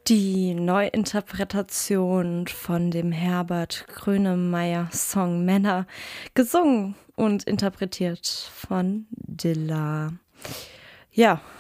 Die Neuinterpretation von dem Herbert Grönemeyer-Song „Männer", gesungen und interpretiert von Dilla. Ja,